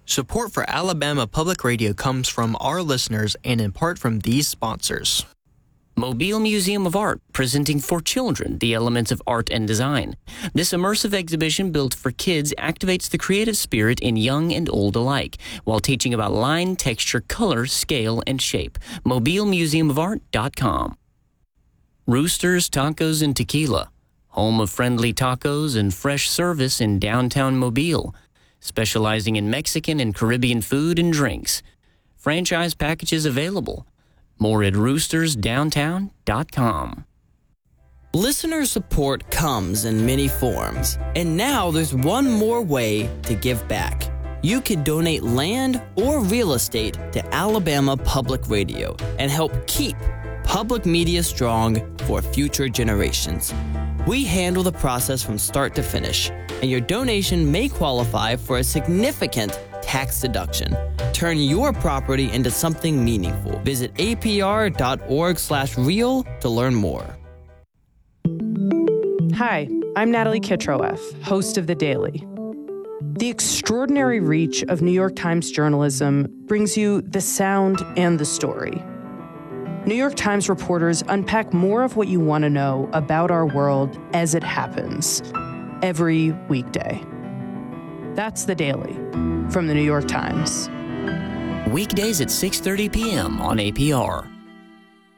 Support for Alabama Public Radio comes from our listeners and in part from these sponsors. Mobile Museum of Art, presenting for children the elements of art and design. This immersive exhibition built for kids activates the creative spirit in young and old alike, while teaching about line, texture, color, scale, and shape. MobileMuseumofArt.com. Roosters, Tacos, and Tequila, home of friendly tacos and fresh service in downtown Mobile, specializing in Mexican and Caribbean food and drinks. Franchise packages available. More at roostersdowntown.com. Listener support comes in many forms, and now there's one more way to give back. You can donate land or real estate to Alabama Public Radio and help keep public media strong for future generations. We handle the process from start to finish, and your donation may qualify for a significant tax deduction. Turn your property into something meaningful. Visit apr.org/real to learn more. Hi, I'm Natalie Kitroeff, host of The Daily. The extraordinary reach of New York Times journalism brings you the sound and the story. New York Times reporters unpack more of what you want to know about our world as it happens, every weekday. That's The Daily from The New York Times. Weekdays at 6:30 p.m. on APR.